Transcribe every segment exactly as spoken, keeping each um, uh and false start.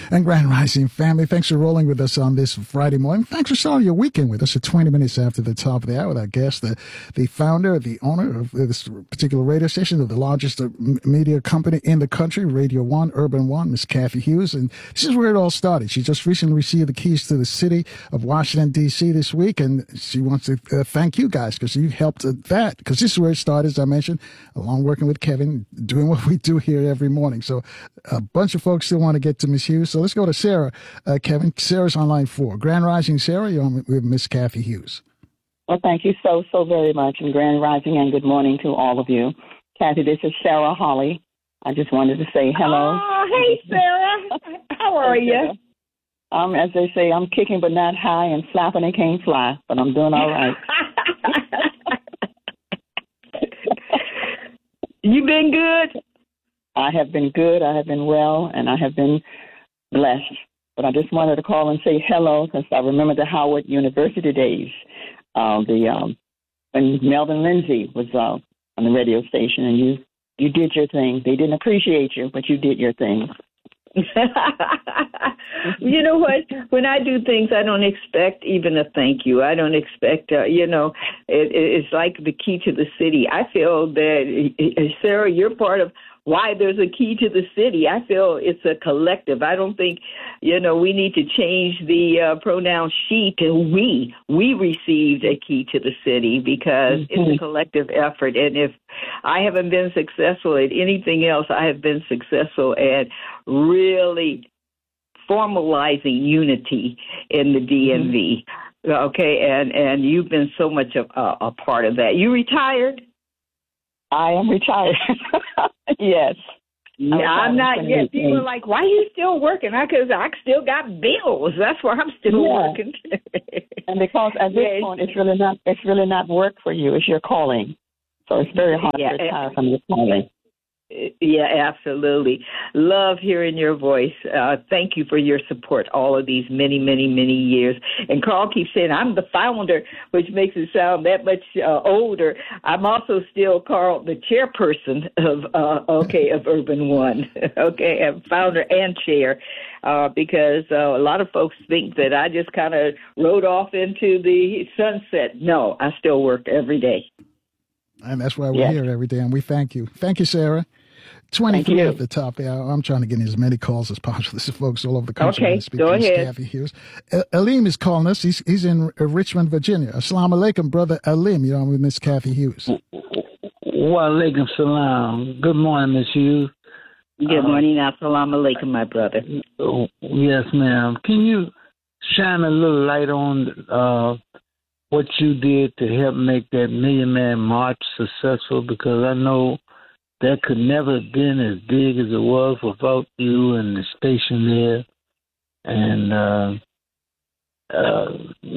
And Grand Rising family, thanks for rolling with us on this Friday morning. Thanks for starting your weekend with us at twenty minutes after the top of the hour with our guest, the, the founder, the owner of this particular radio station, of the largest media company in the country, Radio One, Urban One, Miss Cathy Hughes. And this is where it all started. She just recently received the keys to the city of Washington, D C this week, and she wants to uh, thank you guys because you helped uh, that, because this is where it started, as I mentioned, along working with Kevin, doing what we do here every morning. So a bunch of folks still want to get to Miss Hughes. So let's go to Sarah, uh, Kevin. Sarah's on line four. Grand Rising, Sarah, you're on with Miss Cathy Hughes. Well, thank you so, so very much, and Grand Rising, and good morning to all of you. Cathy, this is Sarah Holly. I just wanted to say hello. Oh, hey, Sarah. How are you? Um, as they say, I'm kicking but not high and flapping and can't fly, but I'm doing all right. You been good? I have been good. I have been well, and I have been blessed. But I just wanted to call and say hello because I remember the Howard University days, uh, the um, when Melvin Lindsay was uh, on the radio station, and you you did your thing. They didn't appreciate you, but you did your thing. You know what? When I do things, I don't expect even a thank you. I don't expect, uh, you know, it, it's like the key to the city. I feel that, Sarah, you're part of why there's a key to the city. I feel it's a collective. I don't think, you know, we need to change the uh, pronoun she to we. We received a key to the city because mm-hmm. it's a collective effort. And if I haven't been successful at anything else, I have been successful at really formalizing unity in the D M V. Mm-hmm. Okay, and, and you've been so much of a, a part of that. You retired? I am retired. Yes. No, I'm not yet. People are like, why are you still working? Because I, I still got bills. That's why I'm still yeah. working. And because at this yeah. point, it's really not it's really not work for you. It's your calling. So it's very hard yeah. to retire from your calling. Yeah, absolutely. Love hearing your voice. Uh, thank you for your support all of these many, many, many years. And Carl keeps saying, I'm the founder, which makes it sound that much uh, older. I'm also still, Carl, the chairperson of, uh, okay, of Urban One. Okay, I'm founder and chair uh, because uh, a lot of folks think that I just kind of rode off into the sunset. No, I still work every day. And that's why we're yes. here every day, and we thank you. Thank you, Sarah. twenty-three at the top. Yeah, I'm trying to get as many calls as possible. There's folks all over the country. Okay, go ahead. Cathy Hughes. Uh, Aleem is calling us. He's he's in uh, Richmond, Virginia. Assalamu alaikum, brother Aleem. You're on with Miss Cathy Hughes. Wa alaikum salam. Good morning, Miss Hughes. Good morning. Uh, Assalamu alaikum, my brother. Oh, yes, ma'am. Can you shine a little light on uh, what you did to help make that Million Man March successful? Because I know that could never have been as big as it was without you and the station there. And uh, uh,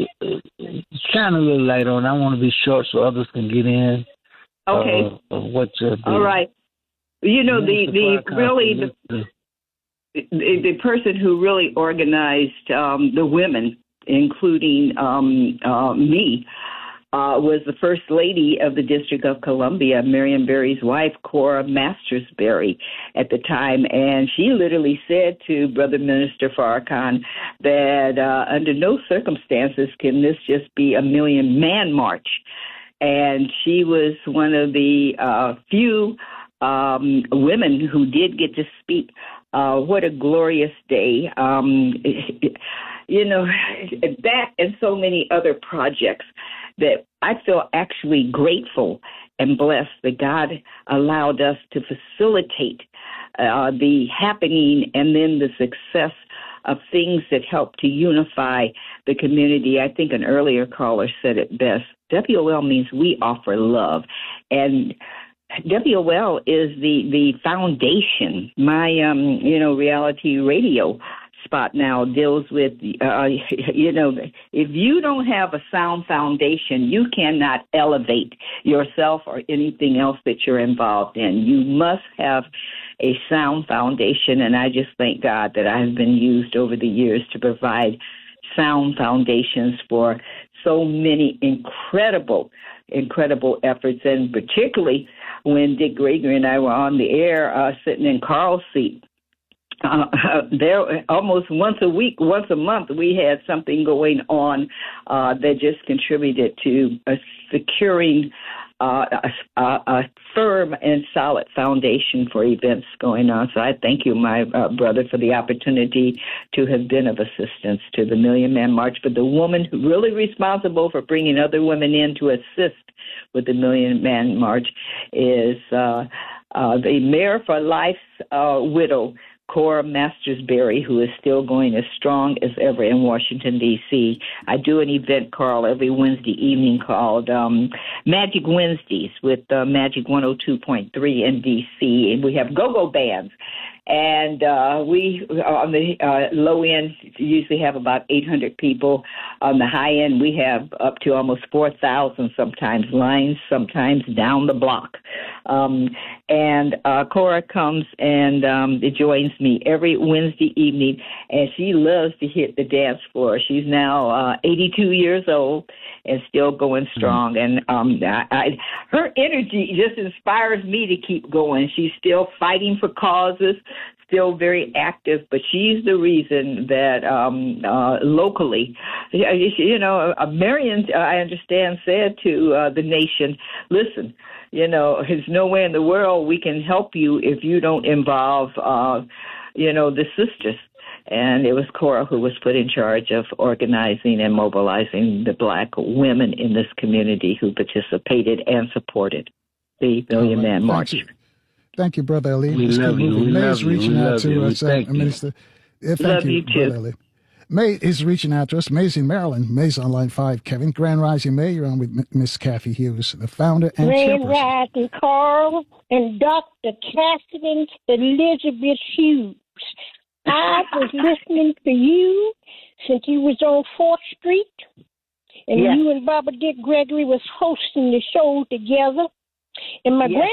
shine a little light on it. I want to be short so others can get in. Okay. Uh, of what you did. All right. You know, the, the really, the, the, the person who really organized um, the women, including um, uh, me, Uh, was the First Lady of the District of Columbia, Marion Barry's wife, Cora Masters Berry, at the time. And she literally said to Brother Minister Farrakhan that uh, under no circumstances can this just be a Million Man March. And she was one of the uh, few um, women who did get to speak. Uh, what a glorious day. Um, you know, that and so many other projects that I feel actually grateful and blessed that God allowed us to facilitate uh, the happening and then the success of things that help to unify the community. I think an earlier caller said it best. W O L means we offer love. And W O L is the, the foundation. My, um, you know, reality radio spot now deals with, uh, you know, if you don't have a sound foundation, you cannot elevate yourself or anything else that you're involved in. You must have a sound foundation, and I just thank God that I have been used over the years to provide sound foundations for so many incredible, incredible efforts, and particularly when Dick Gregory and I were on the air uh, sitting in Carl's seat, Uh, there, almost once a week, once a month, we had something going on uh, that just contributed to uh, securing uh, a, a firm and solid foundation for events going on. So I thank you, my uh, brother, for the opportunity to have been of assistance to the Million Man March. But the woman who really responsible for bringing other women in to assist with the Million Man March is uh, uh, the Mayor for Life's uh, widow, Cora Masters-Berry, who is still going as strong as ever in Washington, D C I do an event, Carl, every Wednesday evening called um, Magic Wednesdays with uh, Magic one oh two point three in D C, and we have go-go bands. And uh, we, on the uh, low end, usually have about eight hundred people. On the high end, we have up to almost four thousand sometimes, lines sometimes down the block. Um, and uh, Cora comes and um, joins me every Wednesday evening, and she loves to hit the dance floor. She's now uh, eighty-two years old and still going strong. Mm-hmm. And um, I, I, her energy just inspires me to keep going. She's still fighting for causes, still very active, but she's the reason that um, uh, locally, you know, uh, Marion, uh, I understand, said to uh, the nation, listen, you know, there's nowhere in the world we can help you if you don't involve, uh, you know, the sisters. And it was Cora who was put in charge of organizing and mobilizing the black women in this community who participated and supported the Million Man March. Thank you, Thank you Brother Ali. We Let's love you. We May love is you. reaching We out love to you. us, uh, Thank you. Minister. Yeah, thank love you, you too. Brother Ali. May is reaching out to us. May's in Maryland. May's on line five. Kevin, Grand Rising May, you're on with Miss Kathy Hughes, the founder and Grand chairperson. Rising Carl and Doctor Cassidy Elizabeth Hughes. I was listening to you since you was on fourth Street, and yes. you and Barbara Dick Gregory was hosting the show together. And my yes.